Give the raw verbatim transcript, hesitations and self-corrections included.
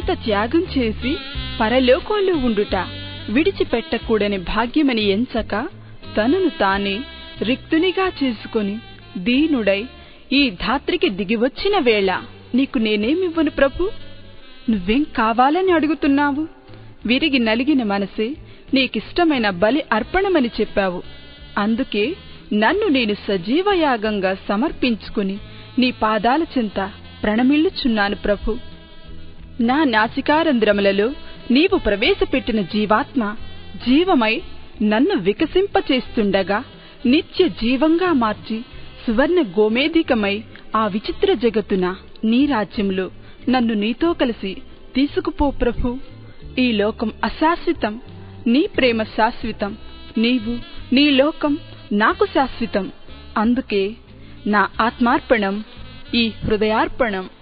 ఇంత త్యాగం చేసి పరలోకంలో ఉండుట విడిచిపెట్టకూడని భాగ్యమని ఎంచక తనను తానే రిక్తునిగా చేసుకొని దీనుడై ఈ ధాత్రికి దిగివచ్చిన వేళ నీకు నేనేమివ్వను ప్రభు? నువ్వేం కావాలని అడుగుతున్నావు? విరిగి నలిగిన మనసే నీకిష్టమైన బలి అర్పణమని చెప్పావు. అందుకే నన్ను నేను సజీవయాగంగా సమర్పించుకుని నీ పాదాల చెంత ప్రణమిల్లుచున్నాను ప్రభు. నా నాసికారంధ్రములలో నీవు ప్రవేశపెట్టిన జీవాత్మ జీవమై నన్ను వికసింపచేస్తుండగా నిత్య జీవంగా మార్చి సువర్ణ గోమేధికమై ఆ విచిత్ర జగత్తున నీ రాజ్యంలో నన్ను నీతో కలిసి తీసుకుపో ప్రభు. ఈ లోకం అశాశ్వతం, నీ ప్రేమ శాశ్వతం. నీవు నీ లోకం నాకు శాశ్వతం. అందుకే నా ఆత్మార్పణం, ఈ హృదయార్పణం.